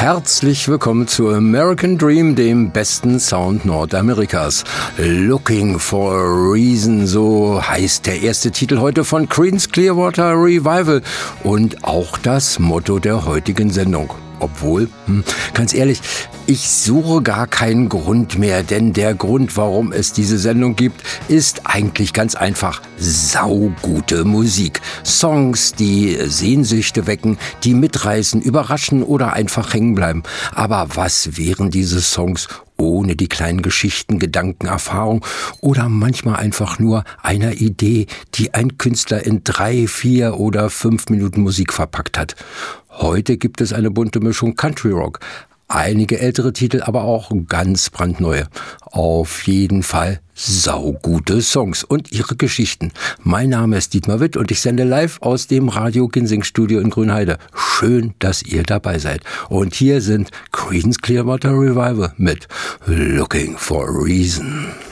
Herzlich willkommen zu American Dream, dem besten Sound Nordamerikas. Looking for a Reason, so heißt der erste Titel heute von Creedence Clearwater Revival und auch das Motto der heutigen Sendung. Obwohl, ganz ehrlich, ich suche gar keinen Grund mehr, denn der Grund, warum es diese Sendung gibt, ist eigentlich ganz einfach: saugute Musik. Songs, die Sehnsüchte wecken, die mitreißen, überraschen oder einfach hängen bleiben. Aber was wären diese Songs ohne die kleinen Geschichten, Gedanken, Erfahrung oder manchmal einfach nur einer Idee, die ein Künstler in 3, 4 oder 5 Minuten Musik verpackt hat? Heute gibt es eine bunte Mischung Country Rock. Einige ältere Titel, aber auch ganz brandneue. Auf jeden Fall saugute Songs und ihre Geschichten. Mein Name ist Dietmar Witt und ich sende live aus dem Radio Ginsing Studio in Grünheide. Schön, dass ihr dabei seid. Und hier sind Creedence Clearwater Revival mit Looking for a Reason.